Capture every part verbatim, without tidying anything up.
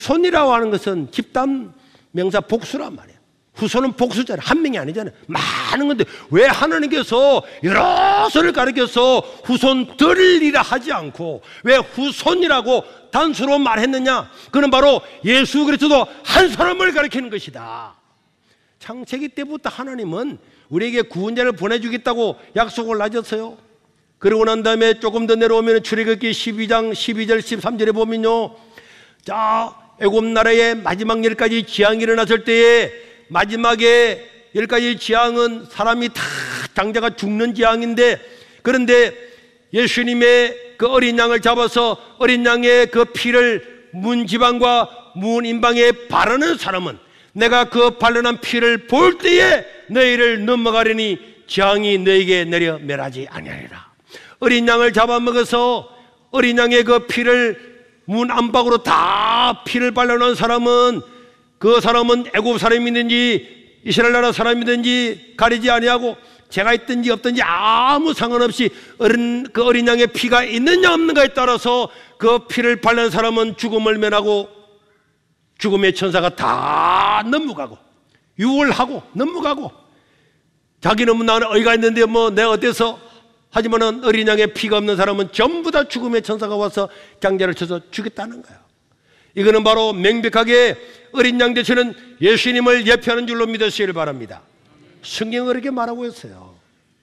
후손이라고 하는 것은 집단 명사 복수란 말이에요. 후손은 복수잖아요. 한 명이 아니잖아요. 많은 건데 왜 하나님께서 여러 손을 가리켜서 후손들이라 하지 않고 왜 후손이라고 단수로 말했느냐? 그는 바로 예수 그리스도 한 사람을 가리키는 것이다. 창세기 때부터 하나님은 우리에게 구원자를 보내주겠다고 약속을 하셨어요. 그러고 난 다음에 조금 더 내려오면 출애굽기 십이 장 십이 절 십삼 절에 보면요, 자 애굽 나라의 마지막 열 가지 재앙이 일어났을 때에 마지막에 열 가지 재앙은 사람이 다 장자가 죽는 재앙인데, 그런데 예수님의 그 어린 양을 잡아서 어린 양의 그 피를 문 지방과 문 인방에 바르는 사람은 내가 그 발른한 피를 볼 때에 너희를 넘어가려니 재앙이 너희에게 내려 멸하지 아니하리라. 어린 양을 잡아먹어서 어린 양의 그 피를 문 안팎으로 다 피를 발라놓은 사람은 그 사람은 애굽 사람이든지 이스라엘 나라 사람이든지 가리지 아니하고 죄가 있든지 없든지 아무 상관없이 어린, 그 어린 양의 피가 있느냐 없는가에 따라서 그 피를 바른 사람은 죽음을 면하고 죽음의 천사가 다 넘어가고 유월하고 넘어가고 자기는 뭐 나는 어이가 있는데 뭐 내가 어때서, 하지만은 어린 양의 피가 없는 사람은 전부 다 죽음의 천사가 와서 장자를 쳐서 죽였다는 거예요. 이거는 바로 명백하게 어린 양 되시는 예수님을 예표하는 줄로 믿으시길 바랍니다. 성경은 그렇게 말하고 있어요.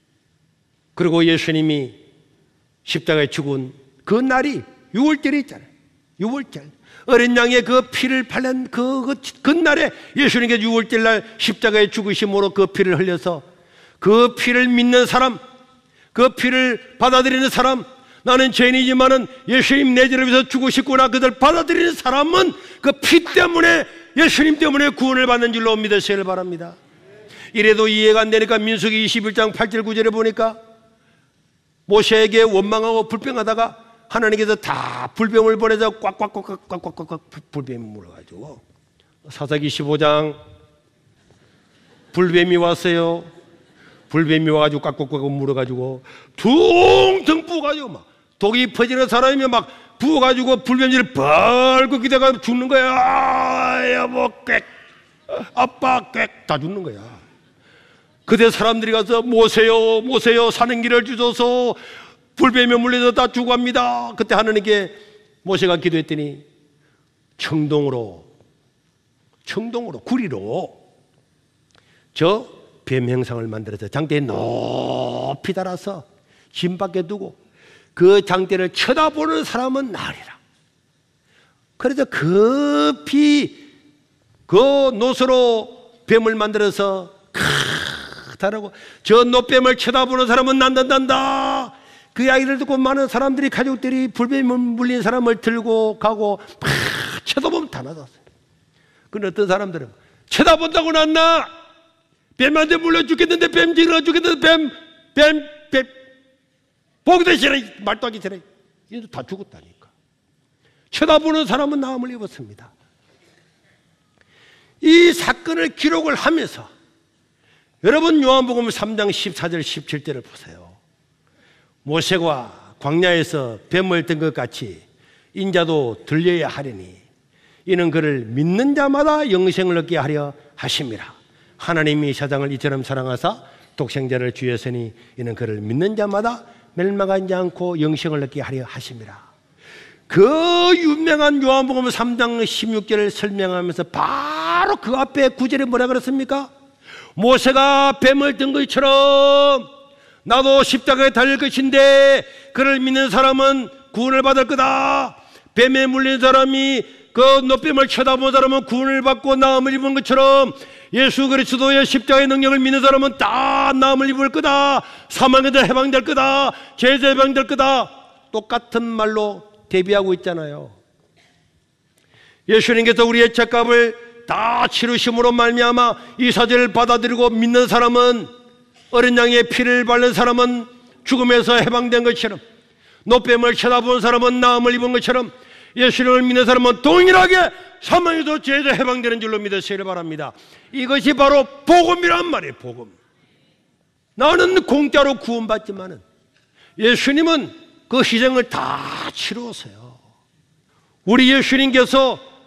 그리고 예수님이 십자가에 죽은 그 날이 유월절이 있잖아요. 유월절. 어린 양의 그 피를 발란 그, 그, 그 날에 예수님께서 유월절 날 십자가에 죽으심으로 그 피를 흘려서 그 피를 믿는 사람, 그 피를 받아들이는 사람, 나는 죄인이지만은 예수님 내 죄를 위해서 죽으셨구나, 그들 받아들이는 사람은 그 피 때문에 예수님 때문에 구원을 받는 줄로 믿으시길 바랍니다. 이래도 이해가 안 되니까 민수기 이십일 장 팔 절 구 절에 보니까 모세에게 원망하고 불평하다가 하나님께서 다 불뱀을 보내서 꽉꽉꽉꽉꽉꽉꽉 불뱀이 물어가지고 사사기 십오 장 불뱀이 왔어요. 불뱀이 와가지고 꽉꽉꽉 물어가지고 퉁퉁 부어가지고 막 독이 퍼지는 사람이 막 부어가지고 불뱀질을 벌겋게 기대가 죽는 거야. 아, 여보 꽥, 아빠 꽥 다 죽는 거야. 그때 사람들이 가서 모세요 모세요 사는 길을 주소서, 불뱀에 물려서 다 죽어갑니다. 그때 하나님께 모세가 기도했더니 청동으로 청동으로 구리로 저 뱀 형상을 만들어서 장대에 높이 달아서 진 밖에 두고 그 장대를 쳐다보는 사람은 나으리라. 그래서 급히 그 노스로 뱀을 만들어서 크다라고 저 노뱀을 쳐다보는 사람은 난단단다. 그 이야기를 듣고 많은 사람들이, 가족들이 불뱀에 물린 사람을 들고 가고 팍 쳐다보면 다 나섰어요. 그런데 어떤 사람들은 쳐다본다고 났나? 뱀한테 물려 죽겠는데, 뱀 질러 죽겠는데, 뱀, 뱀, 뱀 보기도 싫어, 말도 하기 싫어. 얘도 다 죽었다니까. 쳐다보는 사람은 나음을 입었습니다. 이 사건을 기록을 하면서 여러분 요한복음 삼 장 십사 절 십칠 절을 보세요. 모세가 광야에서 뱀을 든 것 같이 인자도 들려야 하리니 이는 그를 믿는 자마다 영생을 얻게 하려 하심이라. 하나님이 세상을 이처럼 사랑하사 독생자를 주셨으니 이는 그를 믿는 자마다 멸망하지 않고 영생을 얻게 하려 하심이라. 그 유명한 요한복음 삼 장 십육 절을 설명하면서 바로 그 앞에 구 절에 뭐라 그랬습니까? 모세가 뱀을 든 것처럼 나도 십자가에 달릴 것인데 그를 믿는 사람은 구원을 받을 거다. 뱀에 물린 사람이 그 노뱀을 쳐다본 사람은 구원을 받고 나음을 입은 것처럼 예수 그리스도의 십자가의 능력을 믿는 사람은 다 나음을 입을 거다. 사망에서 해방될 거다. 죄에서 해방될 거다. 똑같은 말로 대비하고 있잖아요. 예수님께서 우리의 죄값을 다 치르심으로 말미암아 이 사실을 받아들이고 믿는 사람은, 어린 양의 피를 바른 사람은 죽음에서 해방된 것처럼, 노뱀을 쳐다본 사람은 나음을 입은 것처럼 예수님을 믿는 사람은 동일하게 사망에서 죄에서 해방되는 줄로 믿으시길 바랍니다. 이것이 바로 복음이란 말이에요. 복음. 나는 공짜로 구원받지만은 예수님은 그 희생을 다 치루었어요. 우리 예수님께서